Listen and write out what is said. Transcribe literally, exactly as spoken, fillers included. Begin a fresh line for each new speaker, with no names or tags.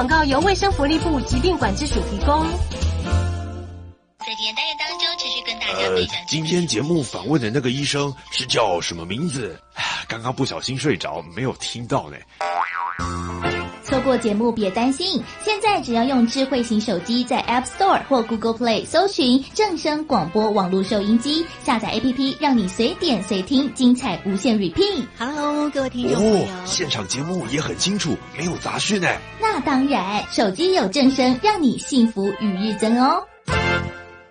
广告由卫生福利部疾病管制署提供。
在今天单元当中，持续跟大家分享。
呃，今天节目访问的那个医生是叫什么名字？刚刚不小心睡着，没有听到呢。
错过节目别担心，现在只要用智慧型手机在 App Store 或 Google Play 搜寻正声广播网络收音机，下载 A P P 让你随点随听，精彩无限 repeat。
Hello， 各位听众朋友，
哦，现场节目也很清楚，没有杂讯呢。
那当然，手机有正声，让你幸福与日增哦。